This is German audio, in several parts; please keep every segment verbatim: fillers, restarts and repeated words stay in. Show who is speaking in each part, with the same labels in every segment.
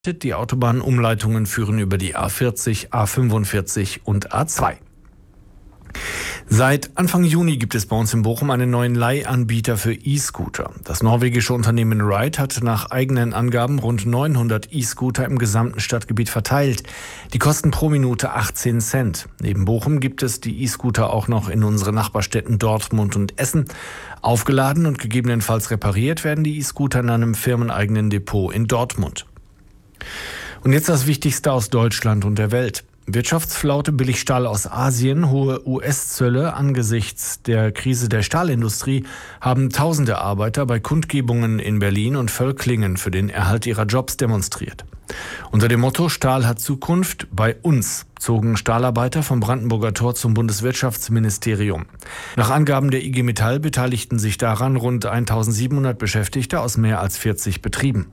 Speaker 1: Die Autobahnumleitungen führen über die A vierzig, A fünfundvierzig und A zwei. Seit Anfang Juni gibt es bei uns in Bochum einen neuen Leihanbieter für E-Scooter. Das norwegische Unternehmen Ride hat nach eigenen Angaben rund neunhundert E-Scooter im gesamten Stadtgebiet verteilt. Die kosten pro Minute achtzehn Cent. Neben Bochum gibt es die E-Scooter auch noch in unseren Nachbarstädten Dortmund und Essen. Aufgeladen und gegebenenfalls repariert werden die E-Scooter in einem firmeneigenen Depot in Dortmund. Und jetzt das Wichtigste aus Deutschland und der Welt. Wirtschaftsflaute, Billigstahl aus Asien, hohe U S-Zölle angesichts der Krise der Stahlindustrie haben tausende Arbeiter bei Kundgebungen in Berlin und Völklingen für den Erhalt ihrer Jobs demonstriert. Unter dem Motto Stahl hat Zukunft bei uns zogen Stahlarbeiter vom Brandenburger Tor zum Bundeswirtschaftsministerium. Nach Angaben der I G Metall beteiligten sich daran rund eintausendsiebenhundert Beschäftigte aus mehr als vierzig Betrieben.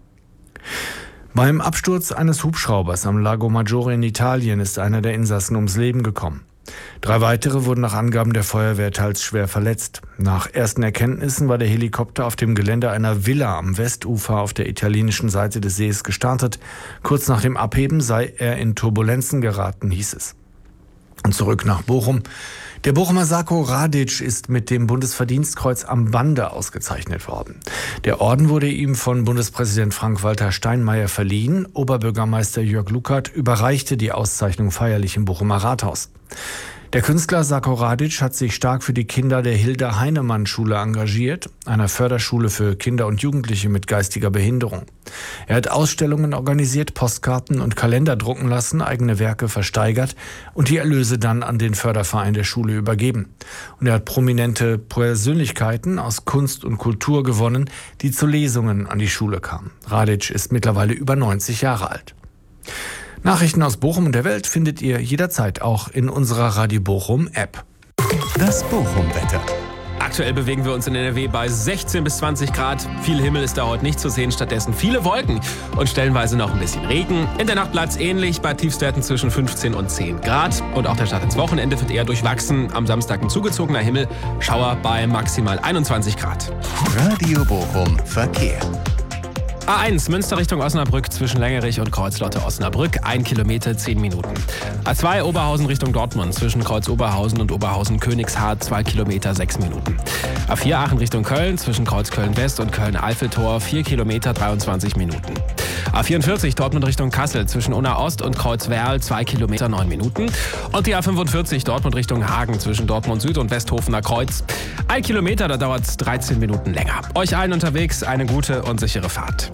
Speaker 1: Beim Absturz eines Hubschraubers am Lago Maggiore in Italien ist einer der Insassen ums Leben gekommen. Drei weitere wurden nach Angaben der Feuerwehr teils schwer verletzt. Nach ersten Erkenntnissen war der Helikopter auf dem Gelände einer Villa am Westufer auf der italienischen Seite des Sees gestartet. Kurz nach dem Abheben sei er in Turbulenzen geraten, hieß es. Und zurück nach Bochum. Der Bochumer Sako Radić ist mit dem Bundesverdienstkreuz am Bande ausgezeichnet worden. Der Orden wurde ihm von Bundespräsident Frank-Walter Steinmeier verliehen. Oberbürgermeister Jörg Lukert überreichte die Auszeichnung feierlich im Bochumer Rathaus. Der Künstler Sako Radić hat sich stark für die Kinder der Hilde-Heinemann-Schule engagiert, einer Förderschule für Kinder und Jugendliche mit geistiger Behinderung. Er hat Ausstellungen organisiert, Postkarten und Kalender drucken lassen, eigene Werke versteigert und die Erlöse dann an den Förderverein der Schule übergeben. Und er hat prominente Persönlichkeiten aus Kunst und Kultur gewonnen, die zu Lesungen an die Schule kamen. Radić ist mittlerweile über neunzig Jahre alt. Nachrichten aus Bochum und der Welt findet ihr jederzeit auch in unserer Radio Bochum App.
Speaker 2: Das Bochum-Wetter.
Speaker 3: Aktuell bewegen wir uns in N R W bei sechzehn bis zwanzig Grad. Viel Himmel ist da heute nicht zu sehen, stattdessen viele Wolken und stellenweise noch ein bisschen Regen. In der Nacht bleibt es ähnlich, bei Tiefstwerten zwischen fünfzehn und zehn Grad. Und auch der Start ins Wochenende wird eher durchwachsen. Am Samstag ein zugezogener Himmel, Schauer bei maximal einundzwanzig Grad.
Speaker 2: Radio Bochum Verkehr.
Speaker 3: A eins, Münster Richtung Osnabrück zwischen Längerich und Kreuzlotte-Osnabrück, ein Kilometer, zehn Minuten. A zwei, Oberhausen Richtung Dortmund zwischen Kreuz-Oberhausen und Oberhausen-Königshardt, zwei Kilometer, sechs Minuten. A vier, Aachen Richtung Köln zwischen Kreuz-Köln-West und Köln-Eiffeltor, vier Kilometer, dreiundzwanzig Minuten. A vierundvierzig, Dortmund Richtung Kassel zwischen Unna-Ost und Kreuz-Werl, zwei Kilometer, neun Minuten. Und die A fünfundvierzig, Dortmund Richtung Hagen zwischen Dortmund Süd und Westhofener Kreuz, ein Kilometer, da dauert es dreizehn Minuten länger. Euch allen unterwegs eine gute und sichere Fahrt.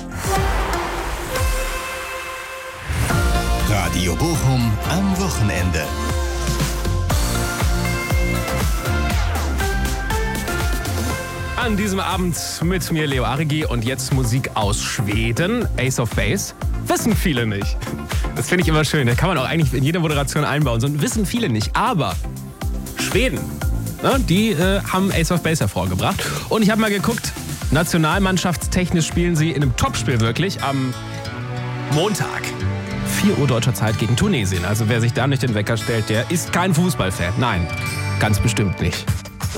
Speaker 2: Radio Bochum am Wochenende.
Speaker 3: An diesem Abend mit mir Leo Arigi und jetzt Musik aus Schweden, Ace of Base. Wissen viele nicht. Das finde ich immer schön. Da kann man auch eigentlich in jeder Moderation einbauen. So wissen viele nicht. Aber Schweden, ne, die äh, haben Ace of Base hervorgebracht. Und ich habe mal geguckt, nationalmannschaftstechnisch spielen sie in einem Topspiel wirklich am Montag. vier Uhr deutscher Zeit gegen Tunesien. Also wer sich da nicht den Wecker stellt, der ist kein Fußballfan. Nein, ganz bestimmt nicht.